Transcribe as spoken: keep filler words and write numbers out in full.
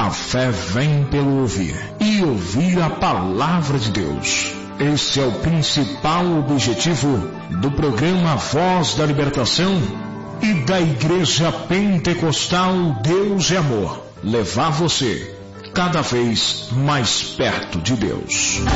A fé vem pelo ouvir, e ouvir a palavra de Deus. Esse é o principal objetivo do programa Voz da Libertação e da Igreja Pentecostal Deus é Amor. Levar você cada vez mais perto de Deus.